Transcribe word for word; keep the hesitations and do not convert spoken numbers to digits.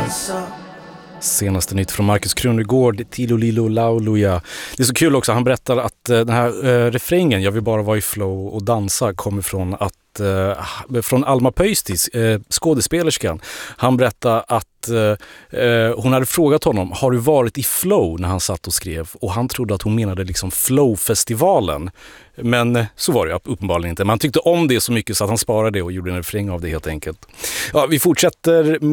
Senaste nytt från Markus Krunegård, Tilo Lilo Lauluja. Det är så kul också, han berättar att uh, den här uh, refrängen, jag vill bara vara i flow och dansa, kommer från att uh, från Alma Pöystis, uh, skådespelerskan. Han berättar att uh, uh, hon hade frågat honom, har du varit i flow, när han satt och skrev, och han trodde att hon menade liksom Flow-festivalen. Men uh, så var det uppenbarligen inte. Man tyckte om det så mycket så att han sparade det och gjorde en refräng av det helt enkelt. Ja, vi fortsätter